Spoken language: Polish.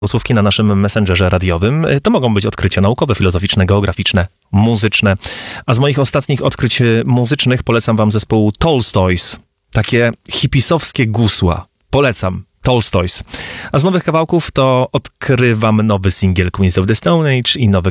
głosówki na naszym messengerze radiowym. To mogą być odkrycia naukowe, filozoficzne, geograficzne, muzyczne. A z moich ostatnich odkryć muzycznych polecam wam zespołu Tolstoys. Takie hipisowskie gusła. Polecam. Tolstoys. A z nowych kawałków to odkrywam nowy singiel Queens of the Stone Age i nowy